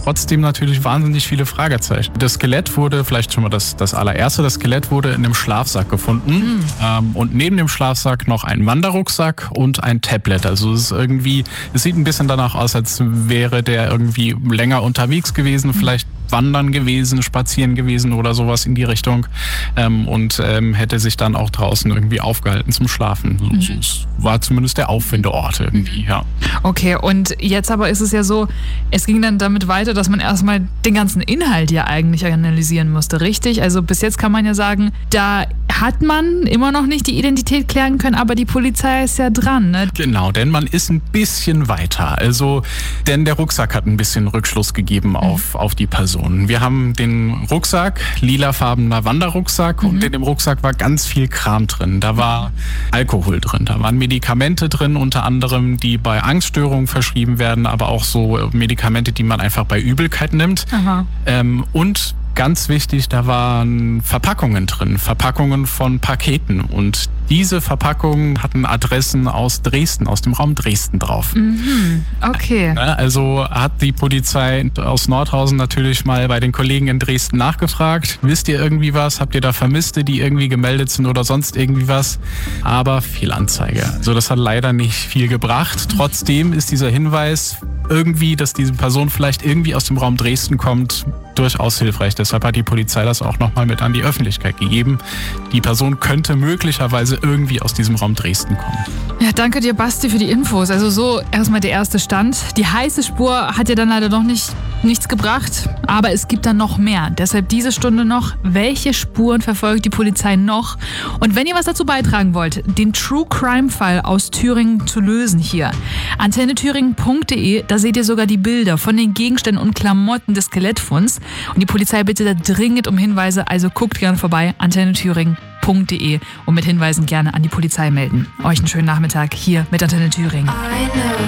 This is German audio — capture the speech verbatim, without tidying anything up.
trotzdem natürlich wahnsinnig viele Fragezeichen. Das Skelett wurde, vielleicht schon mal das, das allererste, das Skelett wurde in einem Schlafsack gefunden. Mhm. Ähm, und neben dem Schlafsack noch ein Wanderrucksack und ein Tablet. Also es ist irgendwie, es sieht ein bisschen danach aus, als wäre der irgendwie länger unterwegs gewesen, vielleicht wandern gewesen, spazieren gewesen oder sowas in die Richtung, ähm, und ähm, hätte sich dann auch draußen irgendwie aufgehalten zum Schlafen. Mhm. Das war zumindest der Auffindeort irgendwie, ja. Okay, und jetzt aber ist es ja so, es ging dann damit weiter, dass man erstmal den ganzen Inhalt ja eigentlich analysieren musste, richtig? Also bis jetzt kann man ja sagen, da hat man immer noch nicht die Identität klären können, aber die Polizei ist ja dran, ne? Genau, denn man ist ein bisschen weiter. Also, denn der Rucksack hat ein bisschen Rückschluss gegeben auf, mhm. auf die Person. Wir haben den Rucksack, lilafarbener Wanderrucksack, mhm. und in dem Rucksack war ganz viel Kram drin. Da war Alkohol drin, da waren Medikamente drin, unter anderem, die bei Angststörungen verschrieben werden, aber auch so Medikamente, die man einfach bei Übelkeit nimmt. Aha. Ähm, und ganz wichtig, da waren Verpackungen drin, Verpackungen von Paketen, und diese Verpackungen hatten Adressen aus Dresden, aus dem Raum Dresden drauf. Mhm, okay. Also hat die Polizei aus Nordhausen natürlich mal bei den Kollegen in Dresden nachgefragt. Wisst ihr irgendwie was? Habt ihr da Vermisste, die irgendwie gemeldet sind oder sonst irgendwie was? Aber Fehlanzeige. Also das hat leider nicht viel gebracht. Trotzdem ist dieser Hinweis irgendwie, dass diese Person vielleicht irgendwie aus dem Raum Dresden kommt, durchaus hilfreich. Deshalb hat die Polizei das auch nochmal mit an die Öffentlichkeit gegeben. Die Person könnte möglicherweise irgendwie aus diesem Raum Dresden kommen. Ja, danke dir, Basti, für die Infos. Also so erstmal der erste Stand. Die heiße Spur hat ja dann leider noch nicht nichts gebracht, aber es gibt dann noch mehr. Deshalb diese Stunde noch, welche Spuren verfolgt die Polizei noch? Und wenn ihr was dazu beitragen wollt, den True Crime Fall aus Thüringen zu lösen hier. antenne thüringen punkt de, da seht ihr sogar die Bilder von den Gegenständen und Klamotten des Skelettfunds. Und die Polizei bittet da dringend um Hinweise, also guckt gerne vorbei, antenne thüringen punkt de, und mit Hinweisen gerne an die Polizei melden. Euch einen schönen Nachmittag hier mit Antenne Thüringen.